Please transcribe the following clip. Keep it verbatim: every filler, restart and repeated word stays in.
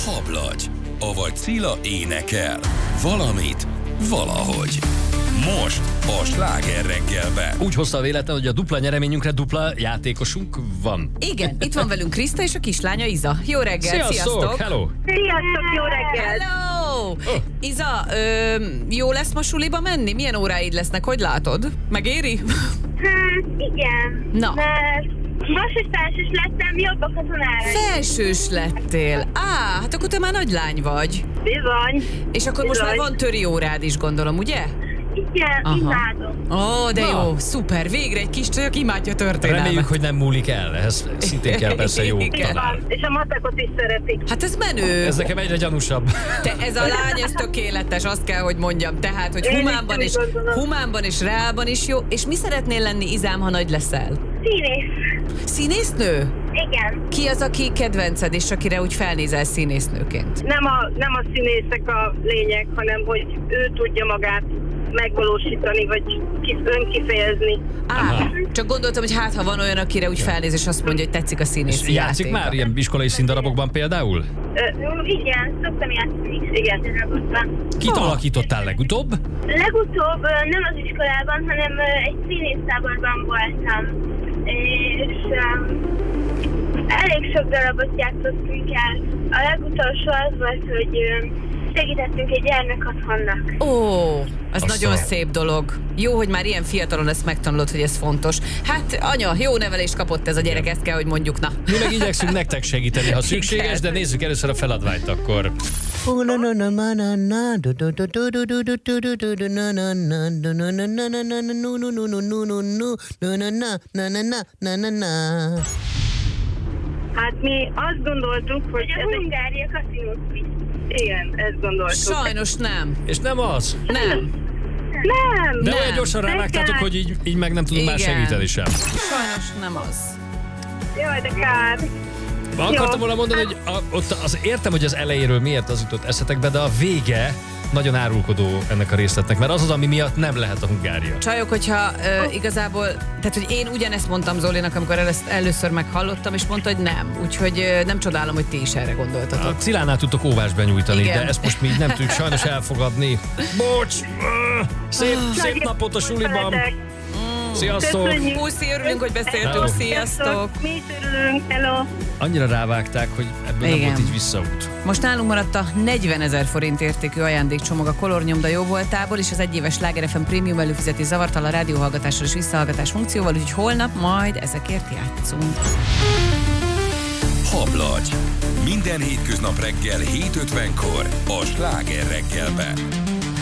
Hablagy, avagy Cilla énekel. Valamit, valahogy. Most a Sláger reggelben. Úgy hozta a véletlen, hogy a dupla nyereményünkre dupla játékosunk van. Igen, itt van velünk Kriszta és a kislánya Iza. Jó reggel, Sziasztok, sziasztok! hello! Sziasztok, jó reggel! Hello! Oh. Iza, ö, jó lesz ma suliba menni? Milyen óráid lesznek, hogy látod? Megéri? Hát igen, Na. mert vasas felsős lettem, jobbak a tanáraim. Felsős lettél. Á, hát akkor te már nagy lány vagy. Bizony. És akkor most Bizony. már van töri órád is, gondolom, ugye? Igen, Aha. imádom. Ó, de Na. jó, szuper, végre egy kis csajok imádja történelmet. Reméljük, hogy nem múlik el. Ehhez szintén kell persze jó Igen. tanár. És a matekot is szeretik. Hát ez menő. Ez nekem egyre gyanúsabb. Te, ez a lány, ez tökéletes, azt kell, hogy mondjam. Tehát, hogy Én humánban is és, úgy gondolom. humánban és reálban is jó. És mi szeretnél lenni, Izám, ha nagy leszel? Színész. Színésznő? Igen. Ki az, aki kedvenced, és akire úgy felnézel színésznőként? Nem a, nem a színészek a lényeg, hanem hogy ő tudja magát megvalósítani, vagy kis, önkifejezni. Á, Aha. csak gondoltam, hogy hát, ha van olyan, akire úgy felnéz, és azt mondja, hogy tetszik a színész És játszik játéka. már ilyen iskolai színdarabokban például? Ö, igen, szoktam játszani. Igen. Kit Ah. alakítottál legutóbb? Legutóbb ö, nem az iskolában, hanem ö, egy színésztáborban voltam. És um, elég sok darabot játszottunk el. A legutolsó az volt, hogy ö, segítettünk egy gyermekotthonnak. Ó, ez Azt nagyon a- szép dolog. Jó, hogy már ilyen fiatalon ezt megtanulod, hogy ez fontos. Hát, anya, jó nevelést kapott ez a gyerek, ezt kell, hogy mondjuk, na. Mi meg igyekszünk nektek segíteni, ha szükséges, de nézzük először a feladványt akkor. Hát mi azt gondoltuk, hogy ez a Hungária kaszinót visz. Igen, ezt gondoltuk. Sajnos nem. És nem az? Nem. Nem! De Nem. olyan gyorsan rávágtátok, hogy így, így meg nem tudunk már Igen. segíteni sem. Sajnos nem az. Jaj, de kár. Akartam Jó. volna mondani, hogy a, ott az értem, hogy az elejéről miért az jutott eszetekbe, de a vége nagyon árulkodó ennek a részletnek, mert az az, ami miatt nem lehet a Hungária. Csajok, hogyha ö, igazából, tehát hogy én ugyanezt mondtam Zolinak, amikor elősz, először meghallottam, és mondta, hogy nem. Úgyhogy ö, nem csodálom, hogy ti is erre gondoltatok. A Cilánál tudtok óvást benyújtani, Igen. de ezt most mi így nem tudjuk sajnos elfogadni. Bocs! Öh, Szép, szép napot a suliban! Sziasztok! Köszönjük. Puszi, örülünk, hogy beszéltünk. Hello. Sziasztok! Mi is örülünk, hello! Annyira rávágták, hogy ebből Igen. nem volt így visszaút. Most nálunk maradt a negyvenezer forint értékű ajándékcsomag a Color nyomda jó voltából, és az egyéves Sláger ef em Premium előfizeti zavartalan rádióhallgatással és visszahallgatás funkcióval, úgyhogy holnap majd ezekért játszunk. Hablagy. Minden hétköznap reggel hét ötvenkor a Sláger reggelben.